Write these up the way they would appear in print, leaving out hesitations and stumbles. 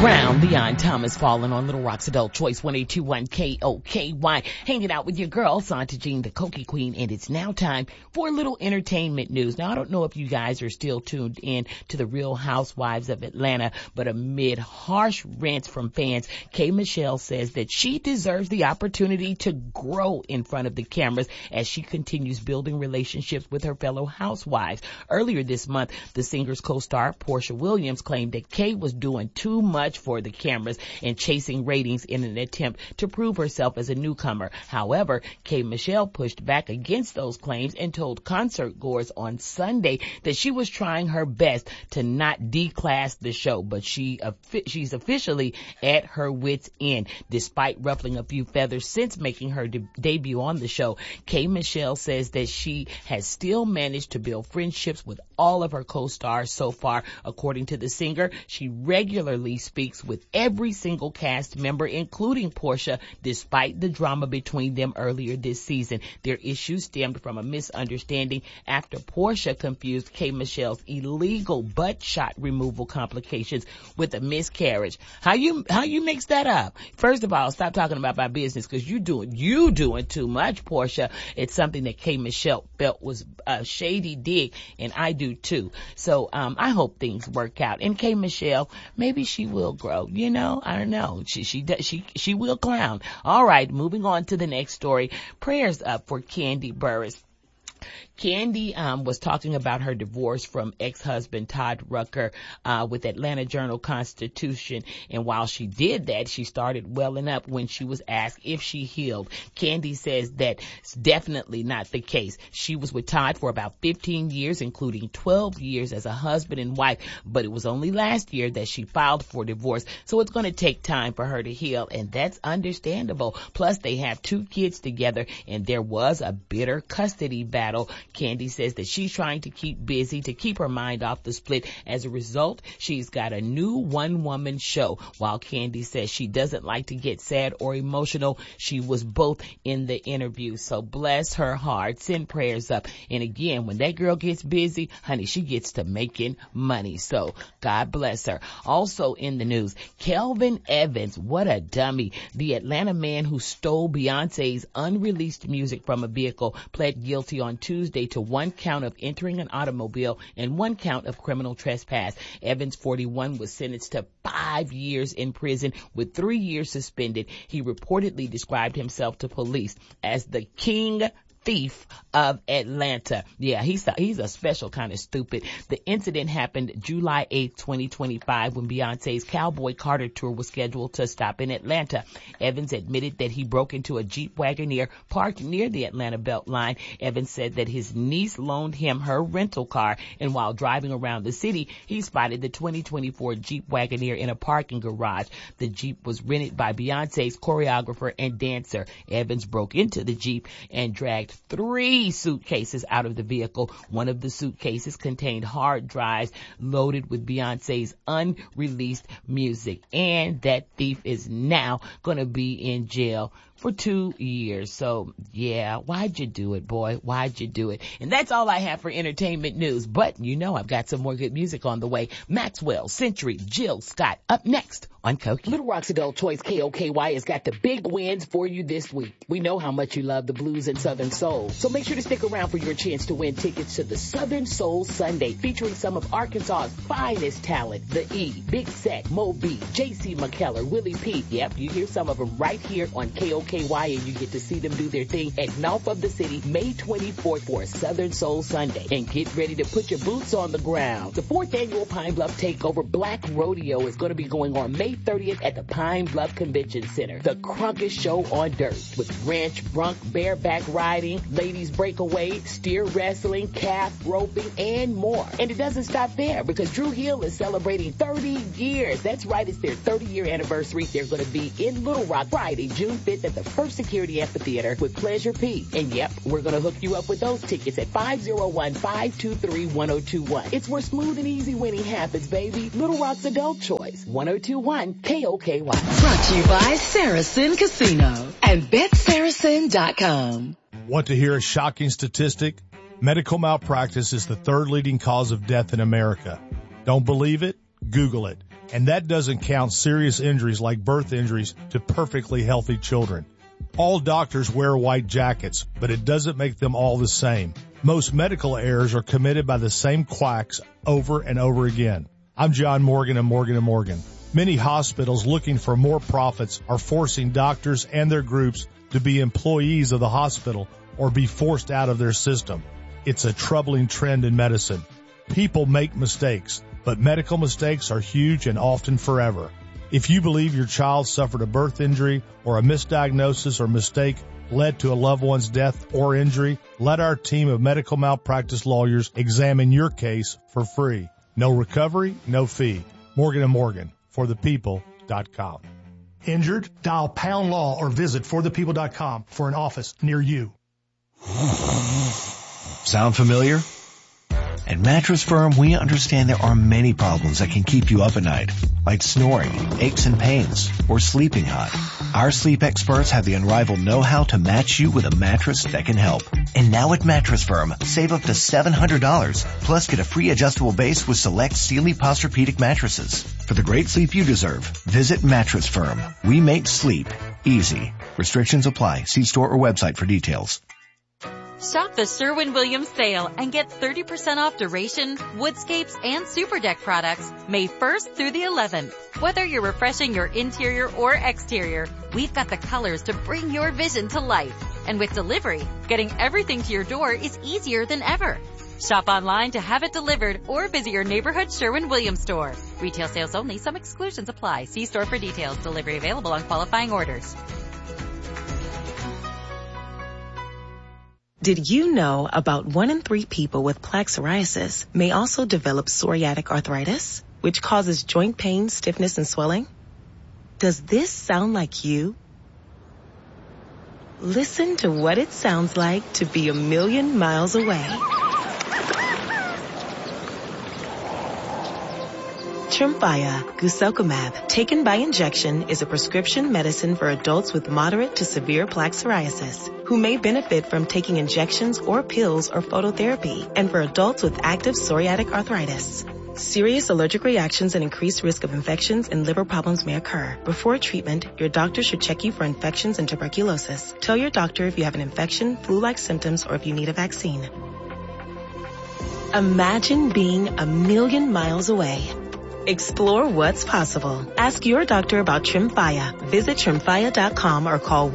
ground. Leon Thomas falling on Little Rock's Adult Choice 1821 KOKY. Hanging out with your girl, Santa Jean, the Cokie Queen, and it's now time for a little entertainment news. Now, I don't know if you guys are still tuned in to the Real Housewives of Atlanta, but amid harsh rants from fans, K. Michelle says that she deserves the opportunity to grow in front of the cameras as she continues building relationships with her fellow housewives. Earlier this month, the singer's co-star, Portia Williams, claimed that K was doing too much for the cameras and chasing ratings in an attempt to prove herself as a newcomer. However, K. Michelle pushed back against those claims and told concert goers on Sunday that she was trying her best to not declass the show, but she's officially at her wit's end. Despite ruffling a few feathers since making her debut on the show, K. Michelle says that she has still managed to build friendships with all of her co-stars so far. According to the singer, she regularly speaks with every single cast member, including Portia, despite the drama between them earlier this season. Their issues stemmed from a misunderstanding after Portia confused K. Michelle's illegal butt shot removal complications with a miscarriage. How you mix that up? First of all, stop talking about my business, because you doing too much, Portia. It's something that K. Michelle felt was a shady dig, and I do too. So I hope things work out. And K. Michelle, maybe she will grow. You know, I don't know. She will clown. All right, moving on to the next story. Prayers up for Kandi Burruss. Kandi was talking about her divorce from ex-husband Todd Rucker with Atlanta Journal-Constitution, and while she did that, she started welling up when she was asked if she healed. Kandi says that's definitely not the case. She was with Todd for about 15 years, including 12 years as a husband and wife, but it was only last year that she filed for divorce, so it's going to take time for her to heal, and that's understandable. Plus, they have 2 kids together, and there was a bitter custody battle. Kandi says that she's trying to keep busy to keep her mind off the split. As a result, she's got a new one-woman show. While Kandi says she doesn't like to get sad or emotional, she was both in the interview. So bless her heart. Send prayers up. And again, when that girl gets busy, honey, she gets to making money. So God bless her. Also in the news, Kelvin Evans, what a dummy. The Atlanta man who stole Beyonce's unreleased music from a vehicle pled guilty on Tuesday to 1 count of entering an automobile and 1 count of criminal trespass. Evans, 41, was sentenced to 5 years in prison with 3 years suspended. He reportedly described himself to police as the king thief of Atlanta. Yeah, he's a special kind of stupid. The incident happened July 8th, 2025, when Beyonce's Cowboy Carter tour was scheduled to stop in Atlanta. Evans admitted that he broke into a Jeep Wagoneer parked near the Atlanta Beltline. Evans said that his niece loaned him her rental car, and while driving around the city, he spotted the 2024 Jeep Wagoneer in a parking garage. The Jeep was rented by Beyonce's choreographer and dancer. Evans broke into the Jeep and dragged 3 suitcases out of the vehicle. One of the suitcases contained hard drives loaded with Beyonce's unreleased music. And that thief is now going to be in jail for 2 years. So, yeah, why'd you do it, boy? Why'd you do it? And that's all I have for entertainment news. But, you know, I've got some more good music on the way. Maxwell, Century, Jill Scott, up next on Cokie. Little Rock's Adult Choice KOKY has got the big wins for you this week. We know how much you love the blues and Southern Soul, so make sure to stick around for your chance to win tickets to the Southern Soul Sunday, featuring some of Arkansas's finest talent, The E, Big Set, Mo B, J.C. McKellar, Willie P. Yep, you hear some of them right here on KOKY, and you get to see them do their thing at North of the City, May 24th for Southern Soul Sunday. And get ready to put your boots on the ground. The 4th annual Pine Bluff Takeover Black Rodeo is going to be going on May 30th at the Pine Bluff Convention Center. The Crunkest Show on dirt with ranch, brunk, bareback riding, ladies breakaway, steer wrestling, calf roping, and more. And it doesn't stop there, because Drew Hill is celebrating 30 years. That's right, it's their 30-year anniversary. They're going to be in Little Rock Friday, June 5th at the First Security Amphitheater with Pleasure P. And yep, we're going to hook you up with those tickets at 501-523-1021. It's where smooth and easy winning happens, baby. Little Rock's Adult Choice, 1021 KOKY. Brought to you by Saracen Casino and BetSaracen.com. Want to hear a shocking statistic? Medical malpractice is the 3rd leading cause of death in America. Don't believe it? Google it. And that doesn't count serious injuries like birth injuries to perfectly healthy children. All doctors wear white jackets, but it doesn't make them all the same. Most medical errors are committed by the same quacks over and over again. I'm John Morgan of Morgan & Morgan. Many hospitals looking for more profits are forcing doctors and their groups to be employees of the hospital or be forced out of their system. It's a troubling trend in medicine. People make mistakes, but medical mistakes are huge and often forever. If you believe your child suffered a birth injury or a misdiagnosis or mistake led to a loved one's death or injury, let our team of medical malpractice lawyers examine your case for free. No recovery, no fee. Morgan & Morgan, forthepeople.com. Injured? Dial pound law or visit forthepeople.com for an office near you. Sound familiar? At Mattress Firm, we understand there are many problems that can keep you up at night, like snoring, aches and pains, or sleeping hot. Our sleep experts have the unrivaled know-how to match you with a mattress that can help. And now at Mattress Firm, save up to $700, plus get a free adjustable base with select Sealy Posturepedic mattresses. For the great sleep you deserve, visit Mattress Firm. We make sleep easy. Restrictions apply. See store or website for details. Shop the Sherwin-Williams sale and get 30% off Duration, Woodscapes, and Super Deck products May 1st through the 11th. Whether you're refreshing your interior or exterior, we've got the colors to bring your vision to life. And with delivery, getting everything to your door is easier than ever. Shop online to have it delivered or visit your neighborhood Sherwin-Williams store. Retail sales only. Some exclusions apply. See store for details. Delivery available on qualifying orders. Did you know about 1 in 3 people with plaque psoriasis may also develop psoriatic arthritis, which causes joint pain, stiffness, and swelling? Does this sound like you? Listen to what it sounds like to be a million miles away. Tremfya guselkumab, taken by injection, is a prescription medicine for adults with moderate to severe plaque psoriasis who may benefit from taking injections or pills or phototherapy, and for adults with active psoriatic arthritis. Serious allergic reactions and increased risk of infections and liver problems may occur. Before treatment, your doctor should check you for infections and tuberculosis. Tell your doctor if you have an infection, flu-like symptoms, or if you need a vaccine. Imagine being a million miles away. Explore what's possible. Ask your doctor about Tremfya. Visit Tremfya.com or call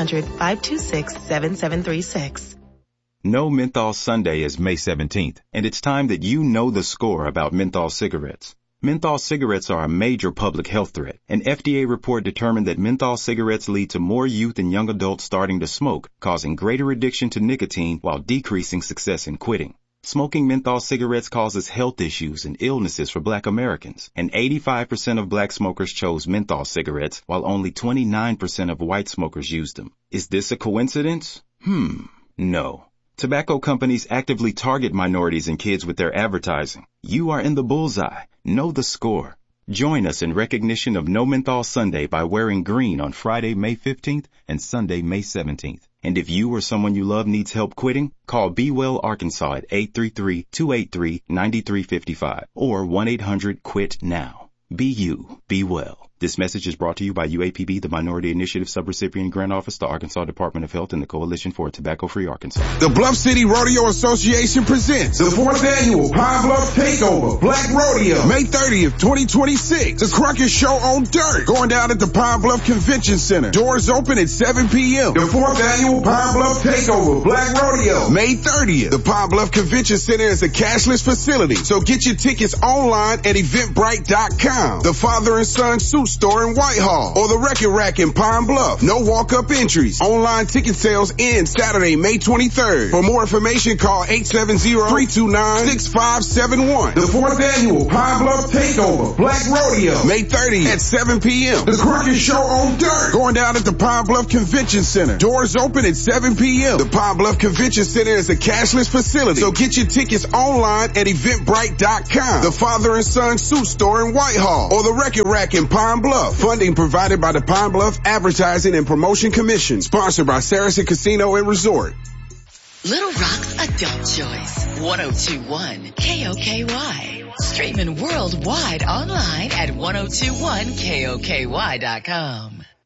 1-800-526-7736. No Menthol Sunday is May 17th, and it's time that you know the score about menthol cigarettes. Menthol cigarettes are a major public health threat. An FDA report determined that menthol cigarettes lead to more youth and young adults starting to smoke, causing greater addiction to nicotine while decreasing success in quitting. Smoking menthol cigarettes causes health issues and illnesses for Black Americans, and 85% of Black smokers chose menthol cigarettes, while only 29% of white smokers used them. Is this a coincidence? No. Tobacco companies actively target minorities and kids with their advertising. You are in the bullseye. Know the score. Join us in recognition of No Menthol Sunday by wearing green on Friday, May 15th and Sunday, May 17th. And if you or someone you love needs help quitting, call Be Well Arkansas at 833-283-9355 or 1-800-QUIT-NOW. Be you. Be well. This message is brought to you by UAPB, the Minority Initiative Subrecipient Grant Office, the Arkansas Department of Health, and the Coalition for a Tobacco-Free Arkansas. The Bluff City Rodeo Association presents the 4th Annual Pine Bluff Takeover Black Rodeo, May 30th, 2026. The Crockett Show on Dirt, going down at the Pine Bluff Convention Center. Doors open at 7 p.m. The 4th Annual Pine Bluff Takeover Black Rodeo, May 30th. The Pine Bluff Convention Center is a cashless facility, so get your tickets online at Eventbrite.com. The Father and Son Suit Store in Whitehall or the Record Rack in Pine Bluff. No walk-up entries. Online ticket sales end Saturday, May 23rd. For more information, call 870-329-6571. The 4th Annual Pine Bluff Takeover Black Rodeo, May 30th at 7 p.m. The Crockett Show on Dirt, going down at the Pine Bluff Convention Center. Doors open at 7 p.m. The Pine Bluff Convention Center is a cashless facility, so get your tickets online at Eventbrite.com. The Father and Son Suit Store in Whitehall or the Record Rack in Pine Bluff. Funding provided by the Pine Bluff Advertising and Promotion Commission. Sponsored by Saracen Casino and Resort. Little Rock's Adult Choice. 102.1 KOKY. Streaming worldwide online at 1021KOKY.com.